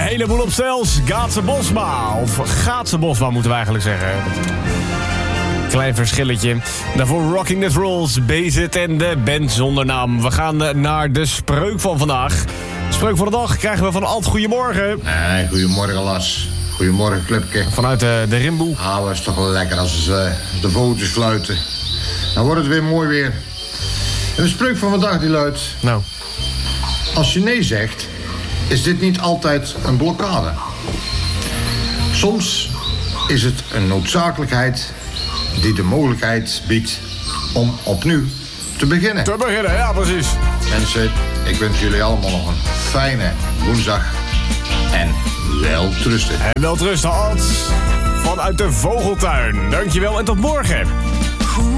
heleboel op stels. Gaatse Bosma. Of Gaatse Bosma moeten we eigenlijk zeggen. Klein verschilletje. Daarvoor Rocking the Rolls, BZ en de band zonder naam. We gaan naar de spreuk van vandaag. Spreuk van de dag krijgen we van Alt. Goedemorgen. Goedemorgen, Las. Goedemorgen, Clubke. Vanuit de Rimboe. Dat is toch wel lekker als de vogeltjes fluiten. Dan wordt het weer mooi weer. En de spreuk van vandaag die luidt... Nou. Als je nee zegt, is dit niet altijd een blokkade. Soms is het een noodzakelijkheid die de mogelijkheid biedt om opnieuw te beginnen. Te beginnen, ja precies. Mensen, ik wens jullie allemaal nog een fijne woensdag. En welterusten. En welterusten, Alt. Vanuit de Vogeltuin. Dankjewel en tot morgen.